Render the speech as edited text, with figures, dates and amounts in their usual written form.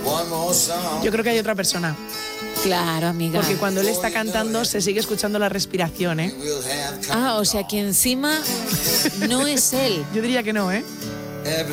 Yo creo que hay otra persona. Claro, amiga. Porque cuando él está cantando se sigue escuchando la respiración, ¿eh? Ah, o sea que encima no es él. Yo diría que no, ¿eh?